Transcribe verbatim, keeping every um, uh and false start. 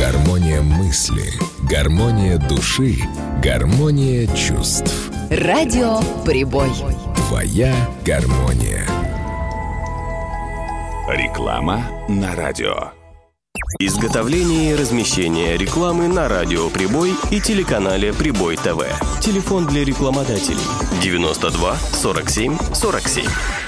Гармония мысли, гармония души, гармония чувств. Радио Прибой. Твоя гармония. Реклама на радио. Изготовление и размещение рекламы на радио Прибой и телеканале Прибой ТВ. Телефон для рекламодателей девяносто два сорок семь сорок семь.